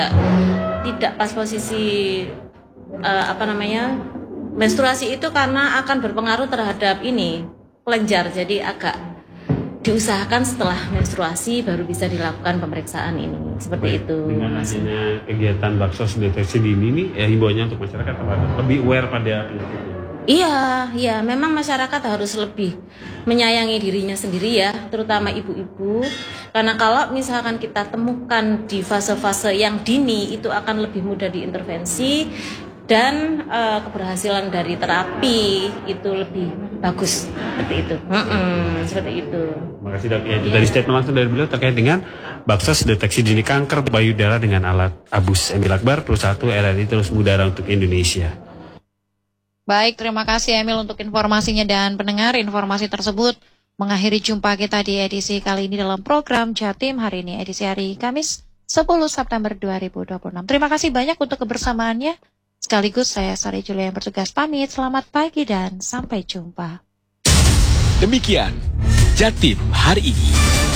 tidak pas posisi menstruasi itu karena akan berpengaruh terhadap ini kelenjar, jadi agak diusahakan setelah menstruasi baru bisa dilakukan pemeriksaan ini seperti itu. Dengan adanya kegiatan baksos deteksi dini ini himbauannya untuk masyarakat lebih aware pada Iya, memang masyarakat harus lebih menyayangi dirinya sendiri ya, terutama ibu-ibu. Karena kalau misalkan kita temukan di fase-fase yang dini, itu akan lebih mudah diintervensi dan keberhasilan dari terapi itu lebih bagus seperti itu. Seperti itu. Terima kasih dok. Ya, itu dari statement langsung dari beliau terkait dengan baksos deteksi dini kanker payudara dengan alat Abus. Emil Akbar, Plus 1 RRI Terus Mudara untuk Indonesia. Baik, terima kasih Emil untuk informasinya dan pendengar informasi tersebut mengakhiri jumpa kita di edisi kali ini dalam program Jatim hari ini edisi hari Kamis 10 September 2026. Terima kasih banyak untuk kebersamaannya. Sekaligus saya Sari Julia yang bertugas pamit. Selamat pagi dan sampai jumpa. Demikian Jatim hari ini.